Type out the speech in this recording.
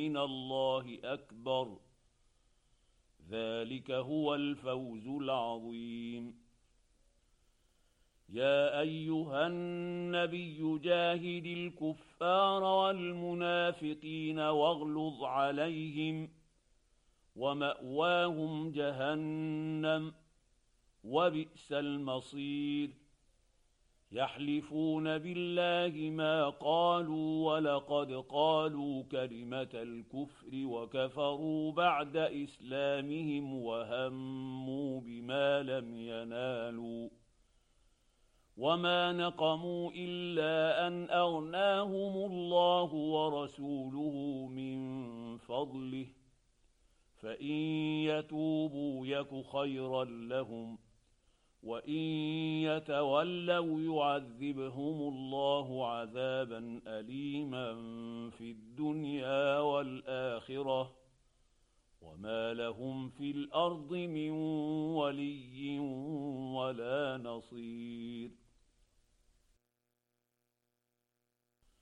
من الله أكبر ذلك هو الفوز العظيم. يا أيها النبي جاهد الكفار والمنافقين واغلظ عليهم ومأواهم جهنم وبئس المصير. يحلفون بالله ما قالوا ولقد قالوا كلمة الكفر وكفروا بعد إسلامهم وهموا بما لم ينالوا وما نقموا إلا أن أغناهم الله ورسوله من فضله فإن يتوبوا يك خيرا لهم وإن يتولوا يعذبهم الله عذابا أليما في الدنيا والآخرة وما لهم في الأرض من ولي ولا نصير.